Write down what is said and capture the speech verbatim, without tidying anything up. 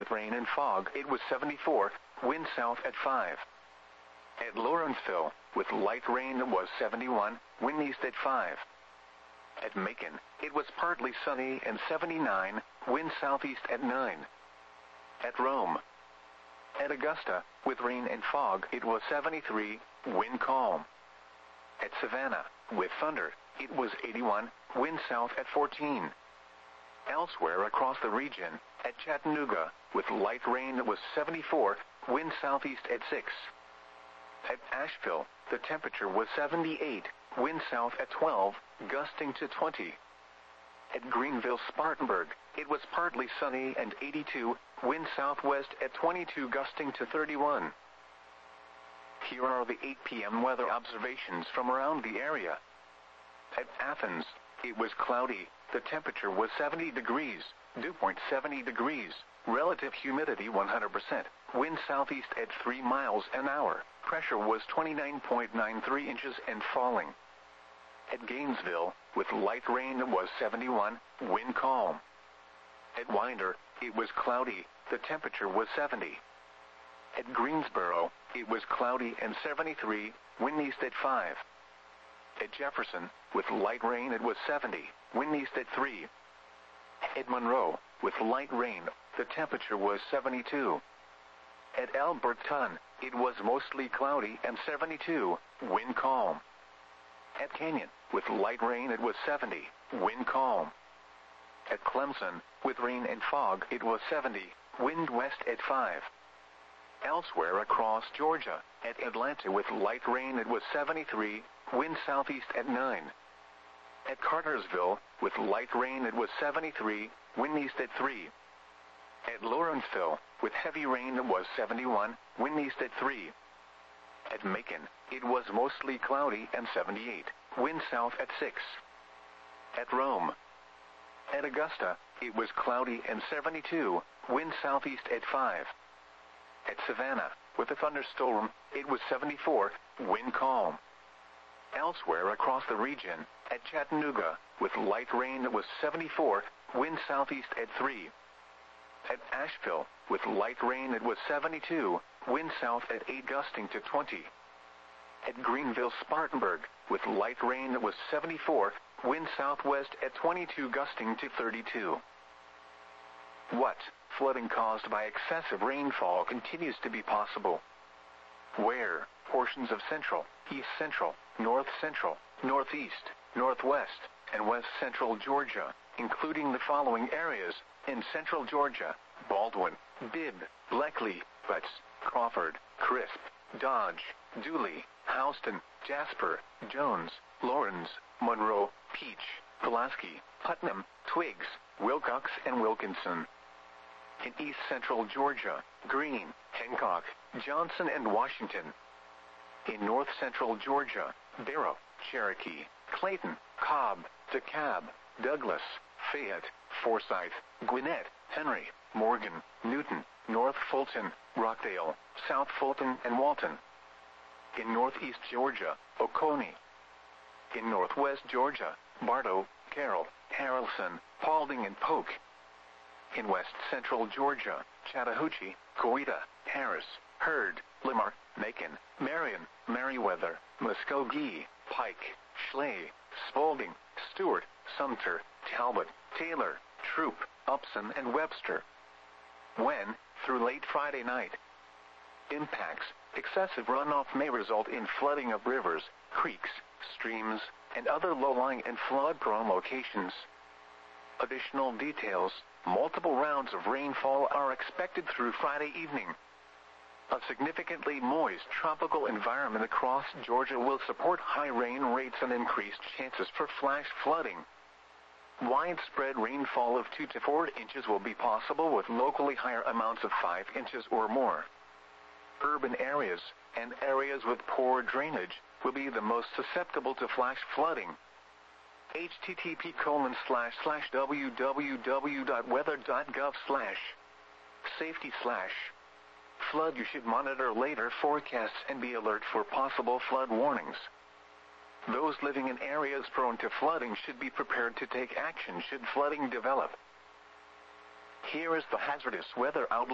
rain and fog, it was seventy-four, wind south at five. At Lawrenceville, with light rain, it was seventy-one, wind east at five. At Macon, it was partly sunny and seventy-nine, wind southeast at nine. At Rome. At Augusta, with rain and fog, it was seventy-three, wind calm. At Savannah, with thunder, it was eighty-one, wind south at fourteen. Elsewhere across the region, at Chattanooga, with light rain, it was seventy-four, wind southeast at six. At Asheville, the temperature was seventy-eight, wind south at twelve, gusting to twenty. At Greenville-Spartanburg, it was partly sunny and eighty-two, wind southwest at twenty-two, gusting to thirty-one. Here are the eight p m weather observations from around the area. At Athens, it was cloudy, the temperature was seventy degrees, dew point seventy degrees, relative humidity one hundred percent, wind southeast at three miles an hour, pressure was twenty-nine point nine three inches and falling. At Gainesville, with light rain, it was seventy-one, wind calm. At Winder, it was cloudy, the temperature was seventy. At Greensboro, it was cloudy and seventy-three, wind east at five. At Jefferson, with light rain, it was seventy, wind east at three. At Monroe, with light rain, the temperature was seventy-two. At Alberton, it was mostly cloudy and seventy-two, wind calm. At Canyon, with light rain, it was seventy, wind calm. At Clemson, with rain and fog, it was seventy, wind west at five. Elsewhere across Georgia, at Atlanta, with light rain, it was seventy-three, wind southeast at nine. At Cartersville, with light rain, it was seventy-three, wind east at three. At Lawrenceville, with heavy rain, it was seventy-one, wind east at three. At Macon, it was mostly cloudy and seventy-eight, wind south at six. At Rome. At Augusta, it was cloudy and seventy-two, wind southeast at five. At Savannah, with a thunderstorm, it was seventy-four, wind calm. Elsewhere across the region, at Chattanooga, with light rain, it was seventy-four, wind southeast at three. At Asheville, with light rain, it was seventy-two, wind south at eight, gusting to twenty. At Greenville-Spartanburg, with light rain, it was seventy-four, wind southwest at twenty-two, gusting to thirty-two. What flooding caused by excessive rainfall continues to be possible? Where portions of central, east central, north central, northeast, northwest, and west central Georgia, including the following areas: in central Georgia, Baldwin, Bibb, Bleckley, Butts, Crawford, Crisp, Dodge, Dooley, Houston, Jasper, Jones, Laurens, Monroe, Peach, Pulaski, Putnam, Twiggs, Wilcox, and Wilkinson. In east central Georgia, Greene, Hancock, Johnson, and Washington. In north central Georgia, Barrow, Cherokee, Clayton, Cobb, DeKalb, Douglas, Fayette, Forsyth, Gwinnett, Henry, Morgan, Newton, North Fulton, Rockdale, South Fulton, and Walton. In northeast Georgia, Oconee. In northwest Georgia, Bartow, Carroll, Haralson, Paulding, and Polk. In west central Georgia, Chattahoochee, Coweta, Harris, Hurd, Limar, Macon, Marion, Meriwether, Muskogee, Pike, Schley, Spalding, Stewart, Sumter, Talbot, Taylor, Troup, Upson, and Webster. When, through late Friday night, impacts, excessive runoff may result in flooding of rivers, creeks, streams, and other low-lying and flood-prone locations. Additional details: multiple rounds of rainfall are expected through Friday evening. A significantly moist tropical environment across Georgia will support high rain rates and increased chances for flash flooding. Widespread rainfall of two to four inches will be possible, with locally higher amounts of five inches or more. Urban areas and areas with poor drainage will be the most susceptible to flash flooding. http colon slash slash www.weather.gov slash safety slash flood. You should monitor later forecasts and be alert for possible flood warnings. Those living in areas prone to flooding should be prepared to take action should flooding develop. Here is the hazardous weather outlook.